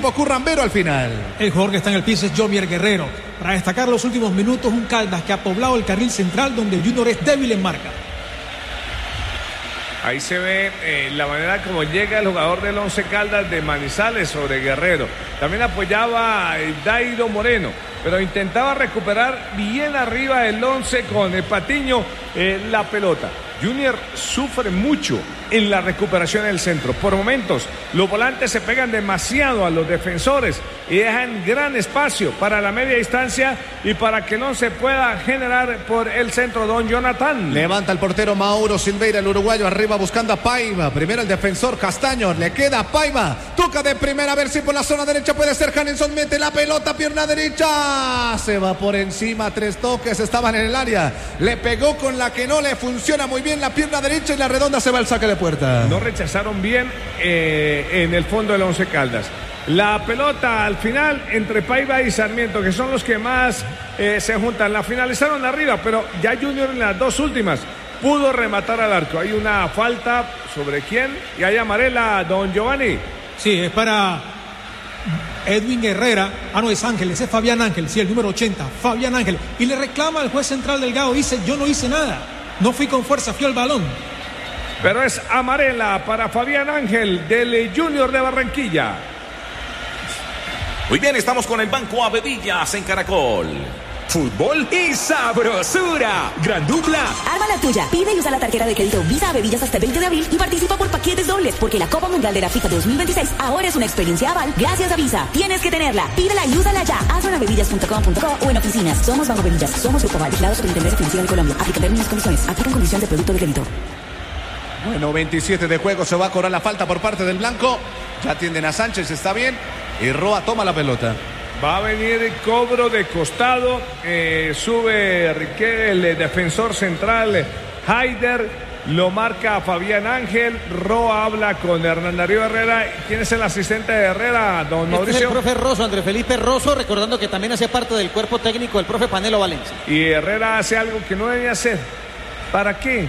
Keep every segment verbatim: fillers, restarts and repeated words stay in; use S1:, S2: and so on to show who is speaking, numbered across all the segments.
S1: equipo currambero al final.
S2: El jugador que está en el piso es Jomier Guerrero. Para destacar los últimos minutos, un Caldas que ha poblado el carril central donde el Junior es débil en marca.
S3: Ahí se ve eh, la manera como llega el jugador del Once Caldas de Manizales sobre Guerrero. También apoyaba a Dairo Moreno, pero intentaba recuperar bien arriba el Once con el Patiño eh, la pelota. Junior sufre mucho en la recuperación del centro. Por momentos, los volantes se pegan demasiado a los defensores y dejan gran espacio para la media distancia y para que no se pueda generar por el centro. Don Jonathan.
S1: Levanta el portero Mauro Silveira, el uruguayo, arriba buscando a Paiva. Primero el defensor Castaño, le queda a Paiva. Toca de primera, a ver si por la zona derecha puede ser Hanenson. Mete la pelota, pierna derecha. Se va por encima, tres toques, estaban en el área. Le pegó con la que no le funciona muy bien la pierna derecha y la redonda se va al saque de puerta.
S3: No rechazaron bien eh, en el fondo del Once Caldas. La pelota al final entre Paiva y Sarmiento, que son los que más eh, se juntan. La finalizaron arriba, pero ya Junior en las dos últimas pudo rematar al arco. Hay una falta, ¿sobre quién? Y hay amarela, don Giovanni.
S2: Sí, es para Edwin Herrera. Ah, no, es Ángel, ese es Fabián Ángel, sí, el número ochenta, Fabián Ángel. Y le reclama al juez central Delgado, dice, yo no hice nada. No fui con fuerza, fui al balón.
S3: Pero es amarela para Fabián Ángel del Junior de Barranquilla.
S4: Muy bien, estamos con el Banco Avevillas en Caracol. Fútbol y sabrosura. Gran dupla.
S5: Arma la tuya. Pide y usa la tarjeta de crédito Visa Avevillas hasta el veinte de abril y participa por paquetes dobles, porque la Copa Mundial de la FIFA dos mil veintiséis ahora es una experiencia aval gracias a Visa. Tienes que tenerla. Pídela y úsala ya. Hazlo en avevillas punto com punto co o en oficinas. Somos Banco Avevillas. Somos Grupo Aval, vigilado Superintendencia Financiera de Colombia. Aplica términos y condiciones. Aplican condiciones de producto de crédito.
S1: Bueno, veintisiete de juego, se va a cobrar la falta por parte del blanco. Ya atienden a Sánchez, está bien. Y Roa toma la pelota.
S3: Va a venir el cobro de costado. Eh, sube Riquelme, el defensor central, Haider. Lo marca Fabián Ángel. Roa habla con Hernán Darío Herrera. ¿Quién es el asistente de Herrera, don Mauricio?
S6: Este es el profe Rosso, Andrés Felipe Rosso, recordando que también hace parte del cuerpo técnico del profe Panelo Valencia.
S3: Y Herrera hace algo que no debe hacer. ¿Para qué?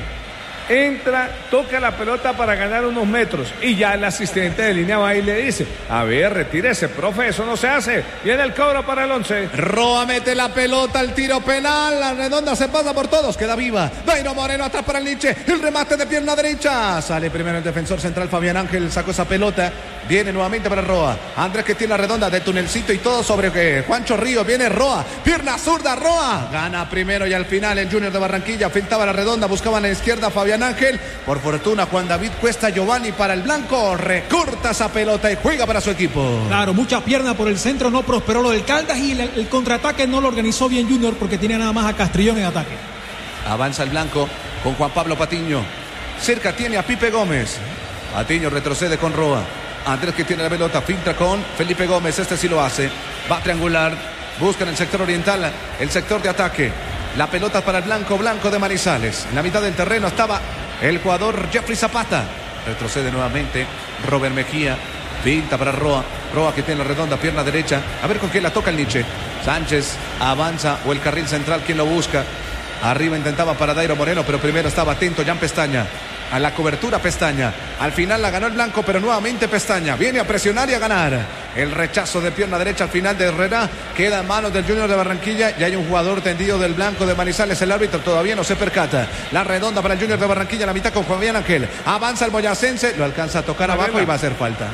S3: Entra, toca la pelota para ganar unos metros y ya el asistente de línea va y le dice, a ver, retírese, profe, eso no se hace. Viene el cobro para el once.
S1: Roa mete la pelota, el tiro penal, la redonda se pasa por todos, queda viva. Dairo Moreno atrás para el Nietzsche, el remate de pierna derecha. Sale primero el defensor central Fabián Ángel, sacó esa pelota. Viene nuevamente para Roa. Andrés que tiene la redonda de tunelcito y todo sobre eh, Juancho Río. Viene Roa, pierna zurda, Roa. Gana primero y al final el Junior de Barranquilla. Filtaba la redonda, buscaban a la izquierda Fabián Ángel. Por fortuna Juan David Cuesta Giovanni para el blanco. Recorta esa pelota y juega para su equipo.
S2: Claro, mucha pierna por el centro, no prosperó lo del Caldas y el, el contraataque no lo organizó bien Junior porque tenía nada más a Castrillón en ataque.
S1: Avanza el blanco con Juan Pablo Patiño. Cerca tiene a Pipe Gómez. Patiño retrocede con Roa. Andrés que tiene la pelota, filtra con Felipe Gómez, este sí lo hace, va a triangular, busca en el sector oriental, el sector de ataque, la pelota para el blanco, blanco de Manizales, en la mitad del terreno estaba el jugador Jeffrey Zapata, retrocede nuevamente Robert Mejía, pinta para Roa, Roa que tiene la redonda, pierna derecha, a ver con quién la toca el Nietzsche, Sánchez avanza o el carril central, quien lo busca, arriba intentaba para Dairo Moreno, pero primero estaba atento Jan Pestaña. A la cobertura Pestaña. Al final la ganó el blanco, pero nuevamente Pestaña. Viene a presionar y a ganar. El rechazo de pierna derecha al final de Herrera. Queda en manos del Junior de Barranquilla. Y hay un jugador tendido del blanco de Manizales. El árbitro todavía no se percata. La redonda para el Junior de Barranquilla. La mitad con Fabián Ángel. Avanza el boyacense. Lo alcanza a tocar abajo y va a hacer falta.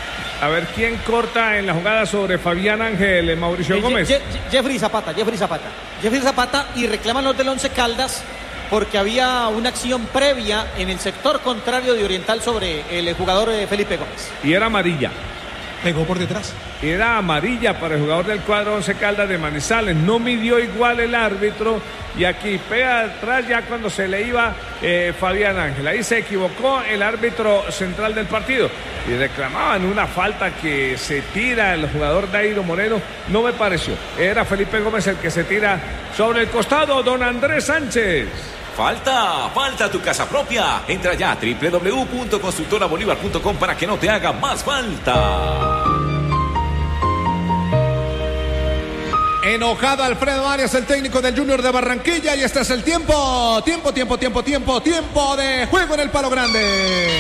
S3: A ver quién corta en la jugada sobre Fabián Ángel, Mauricio Gómez.
S6: Je- Je- Jeffrey Zapata, Jeffrey Zapata. Jeffrey Zapata y reclaman los del Once Caldas porque había una acción previa en el sector contrario de Oriental sobre el jugador Felipe Gómez.
S3: Y era amarilla.
S2: Pegó por detrás.
S3: Era amarilla para el jugador del cuadro Once Caldas de Manizales. No midió igual el árbitro. Y aquí pega atrás ya cuando se le iba eh, Fabián Ángel. Ahí se equivocó el árbitro central del partido. Y reclamaban una falta que se tira el jugador Dairo Moreno. No me pareció. Era Felipe Gómez el que se tira sobre el costado. Don Andrés Sánchez.
S4: Falta, falta tu casa propia. Entra ya a doble u doble u doble u punto constructora bolívar punto com para que no te haga más falta.
S1: Enojado Alfredo Arias, el técnico del Junior de Barranquilla. Y este es el tiempo. Tiempo, tiempo, tiempo, tiempo. Tiempo de juego en el Palo Grande.